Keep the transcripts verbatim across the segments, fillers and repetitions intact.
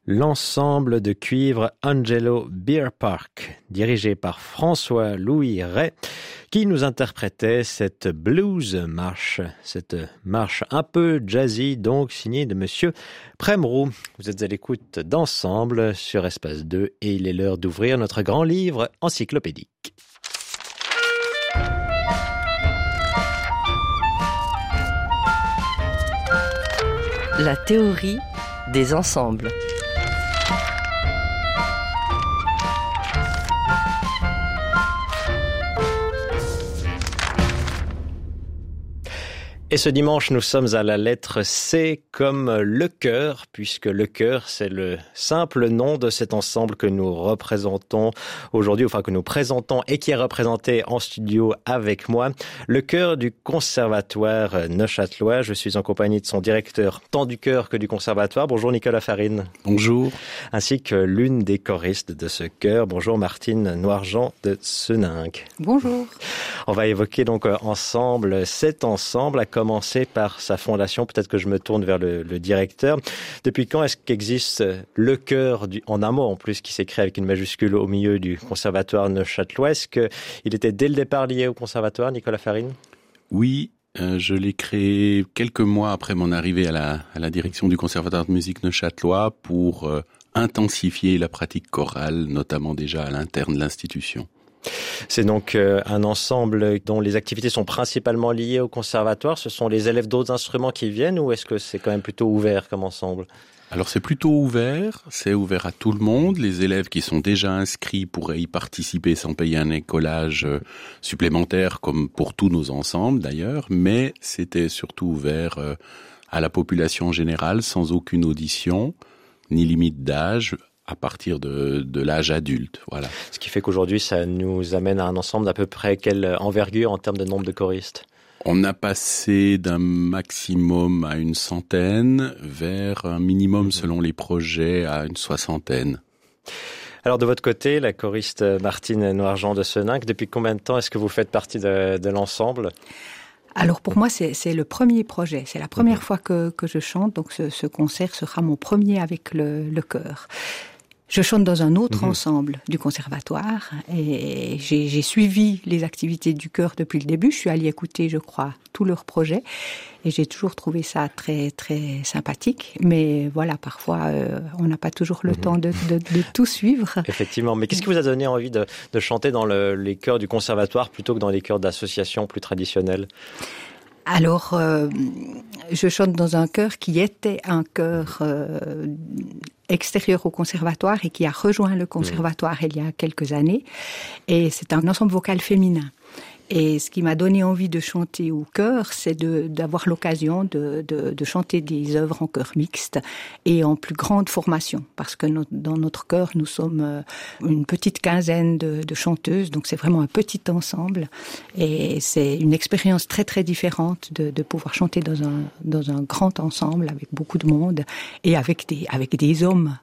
L'ensemble de cuivre Angelo Beer Park, dirigé par François-Louis Ray, qui nous interprétait cette blues marche, cette marche un peu jazzy, donc signée de Monsieur Premroux. Vous êtes à l'écoute d'Ensemble sur Espace deux et il est l'heure d'ouvrir notre grand livre encyclopédique. La théorie des ensembles. Et ce dimanche, nous sommes à la lettre C comme le chœur, puisque le chœur, c'est le simple nom de cet ensemble que nous représentons aujourd'hui, enfin que nous présentons et qui est représenté en studio avec moi. Le chœur du Conservatoire neuchâtelois. Je suis en compagnie de son directeur, tant du chœur que du conservatoire. Bonjour Nicolas Farine. Bonjour. Ainsi que l'une des choristes de ce chœur. Bonjour Martine Noirejean de Seninck. Bonjour. On va évoquer donc ensemble cet ensemble à commencer par sa fondation. Peut-être que je me tourne vers le, le directeur. Depuis quand est-ce qu'existe le chœur du, en un mot en plus, qui s'est créé avec une majuscule au milieu du conservatoire neuchâtelois? Est-ce qu'il était dès le départ lié au conservatoire, Nicolas Farine? Oui, euh, je l'ai créé quelques mois après mon arrivée à la, à la direction du conservatoire de musique neuchâtelois pour euh, intensifier la pratique chorale, notamment déjà à l'interne de l'institution. C'est donc euh, un ensemble dont les activités sont principalement liées au conservatoire. Ce sont les élèves d'autres instruments qui viennent ou est-ce que c'est quand même plutôt ouvert comme ensemble? Alors c'est plutôt ouvert, c'est ouvert à tout le monde. Les élèves qui sont déjà inscrits pourraient y participer sans payer un écolage supplémentaire comme pour tous nos ensembles d'ailleurs, mais c'était surtout ouvert à la population générale sans aucune audition ni limite d'âge, à partir de, de l'âge adulte, voilà. Ce qui fait qu'aujourd'hui, ça nous amène à un ensemble d'à peu près quelle envergure en termes de nombre de choristes? On a passé d'un maximum à une centaine vers un minimum, selon les projets, à une soixantaine. Alors de votre côté, la choriste Martine Noirejean de Seninck, depuis combien de temps est-ce que vous faites partie de, de l'ensemble? Alors pour moi, c'est, c'est le premier projet. C'est la première mmh. fois que, que je chante, donc ce, ce concert sera mon premier avec le, le chœur. Je chante dans un autre mmh. ensemble du conservatoire et j'ai, j'ai suivi les activités du chœur depuis le début. Je suis allée écouter, je crois, tous leurs projets et j'ai toujours trouvé ça très très sympathique. Mais voilà, parfois, euh, on n'a pas toujours le mmh. temps de, de, de tout suivre. Effectivement. Mais qu'est-ce qui vous a donné envie de, de chanter dans le, les chœurs du conservatoire plutôt que dans les chœurs d'associations plus traditionnels? Alors, euh, je chante dans un chœur qui était un chœur euh, extérieur au conservatoire et qui a rejoint le conservatoire mmh. il y a quelques années. Et c'est un ensemble vocal féminin. Et ce qui m'a donné envie de chanter au chœur, c'est de, d'avoir l'occasion de, de, de chanter des œuvres en chœur mixte et en plus grande formation. Parce que no, dans notre chœur, nous sommes une petite quinzaine de, de chanteuses, donc c'est vraiment un petit ensemble. Et c'est une expérience très très différente de, de pouvoir chanter dans un, dans un grand ensemble avec beaucoup de monde et avec des, avec des hommes.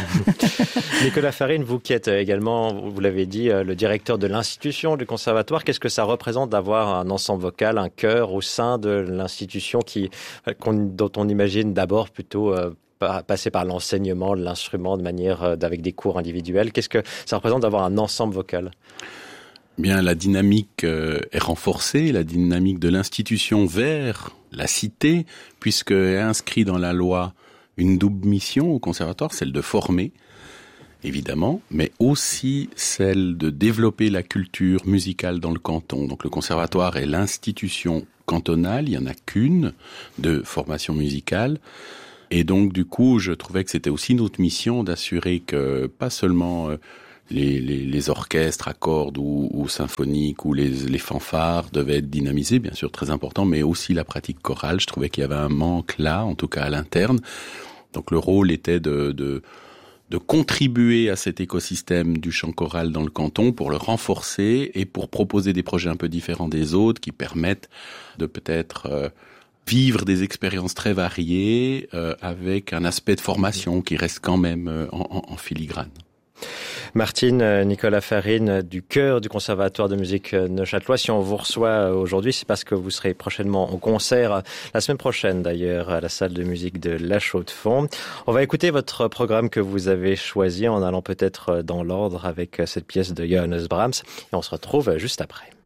Nicolas Farine, vous qui êtes également, vous l'avez dit, le directeur de l'institution du conservatoire, qu'est-ce que ça représente d'avoir un ensemble vocal, un chœur au sein de l'institution qui, dont on imagine d'abord plutôt euh, passer par l'enseignement de l'instrument de manière euh, avec des cours individuels? Qu'est-ce que ça représente d'avoir un ensemble vocal? Bien, la dynamique euh, est renforcée, la dynamique de l'institution vers la cité, puisque est inscrit dans la loi une double mission au conservatoire, celle de former, évidemment, mais aussi celle de développer la culture musicale dans le canton. Donc le conservatoire est l'institution cantonale, il n'y en a qu'une de formation musicale. Et donc du coup, je trouvais que c'était aussi notre mission d'assurer que pas seulement euh, les, les, les orchestres à cordes ou, ou symphoniques ou les, les fanfares devaient être dynamisés, bien sûr très important, mais aussi la pratique chorale. Je trouvais qu'il y avait un manque là, en tout cas à l'interne. Donc le rôle était de... de de contribuer à cet écosystème du chant choral dans le canton pour le renforcer et pour proposer des projets un peu différents des autres qui permettent de peut-être euh, vivre des expériences très variées euh, avec un aspect de formation qui reste quand même euh, en, en, en filigrane. Martine, Nicolas Farine du chœur du Conservatoire de musique neuchâtelois. Si on vous reçoit aujourd'hui, c'est parce que vous serez prochainement en concert, la semaine prochaine d'ailleurs, à la salle de musique de La Chaux-de-Fonds. On va écouter votre programme que vous avez choisi en allant peut-être dans l'ordre avec cette pièce de Johannes Brahms et on se retrouve juste après.